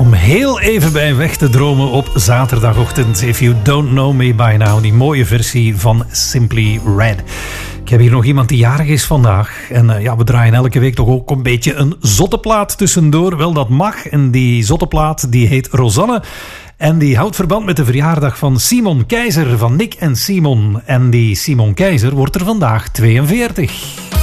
Om heel even bij weg te dromen op zaterdagochtend. If You Don't Know Me By Now. Die mooie versie van Simply Red. Ik heb hier nog iemand die jarig is vandaag. En we draaien elke week toch ook een beetje een zotte plaat tussendoor. Wel, dat mag. En die zotte plaat die heet Rosanne. En die houdt verband met de verjaardag van Simon Keizer, van Nick en Simon. En die Simon Keizer wordt er vandaag 42.